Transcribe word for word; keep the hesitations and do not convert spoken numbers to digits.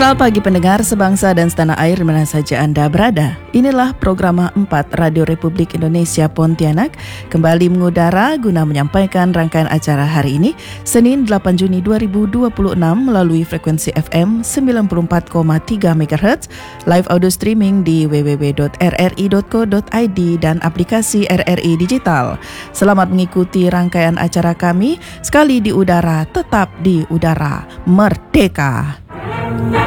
Selamat pagi pendengar sebangsa dan setanah air di mana saja Anda berada. Inilah program empat Radio Republik Indonesia Pontianak kembali mengudara guna menyampaikan rangkaian acara hari ini, Senin delapan Juni dua ribu dua puluh enam melalui frekuensi F M sembilan puluh empat koma tiga megahertz, live audio streaming di w w w dot r r i dot co dot i d dan aplikasi R R I Digital. Selamat mengikuti rangkaian acara kami, sekali di udara tetap di udara, merdeka.